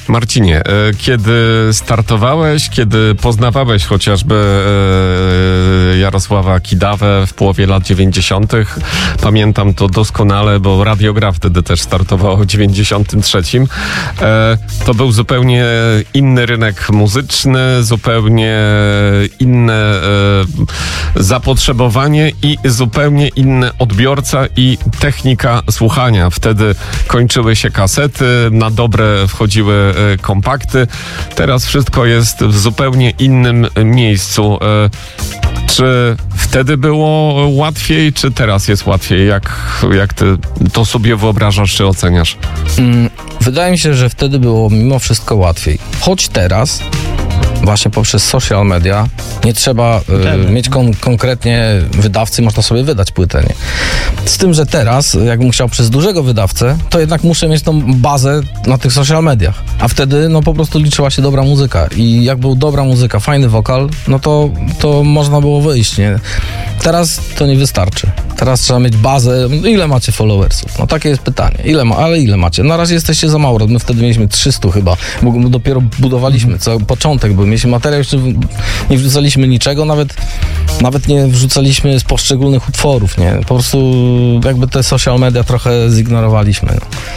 Marcinie, kiedy startowałeś, kiedy poznawałeś chociażby Jarosława Kidawę w połowie lat 90., pamiętam to doskonale, bo Radio Gra wtedy też startowało w 93. To był zupełnie inny rynek muzyczny, zupełnie inne zapotrzebowanie i zupełnie inny odbiorca i technika słuchania. Wtedy kończyły się kasety, na dobre wchodziły kompakty. Teraz wszystko jest w zupełnie innym miejscu. Czy wtedy było łatwiej, czy teraz jest łatwiej? Jak ty to sobie wyobrażasz, czy oceniasz? Wydaje mi się, że wtedy było mimo wszystko łatwiej. Choć teraz właśnie poprzez social media nie trzeba mieć konkretnie wydawcy, można sobie wydać płytę, nie? Z tym, że teraz, jakbym chciał przez dużego wydawcę, to jednak muszę mieć tą bazę na tych social mediach. A wtedy, no po prostu liczyła się dobra muzyka. I jak był dobra muzyka, fajny wokal, no to można było wyjść, nie? Teraz to nie wystarczy. Teraz trzeba mieć bazę. Ile macie followersów? No takie jest pytanie. Ale ile macie? Na razie jesteście za mało. My wtedy mieliśmy 300 chyba, bo dopiero budowaliśmy. Początek był. Mieliśmy materiał, jeszcze nie wrzucaliśmy niczego, nawet nie wrzucaliśmy z poszczególnych utworów, nie? Po prostu jakby te social media trochę zignorowaliśmy.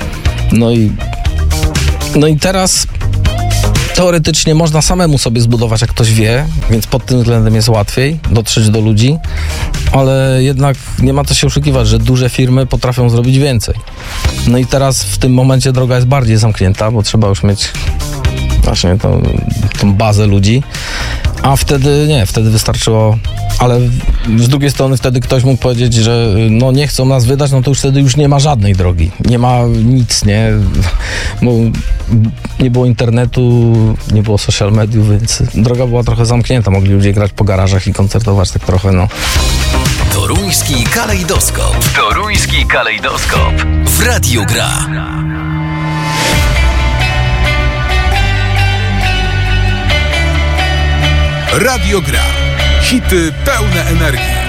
No i teraz teoretycznie można samemu sobie zbudować, jak ktoś wie, więc pod tym względem jest łatwiej dotrzeć do ludzi, ale jednak nie ma co się oszukiwać, że duże firmy potrafią zrobić więcej. No i teraz w tym momencie droga jest bardziej zamknięta, bo trzeba już mieć właśnie tą bazę ludzi, a wtedy nie, wtedy wystarczyło, ale z drugiej strony wtedy ktoś mógł powiedzieć, że no nie chcą nas wydać, no to już wtedy już nie ma żadnej drogi, nie ma nic, nie, bo nie było internetu, nie było social mediów, więc droga była trochę zamknięta, mogli ludzie grać po garażach i koncertować tak trochę, no. Toruński kalejdoskop. Toruński kalejdoskop w Radiu Gra. Radio Gra. Hity pełne energii.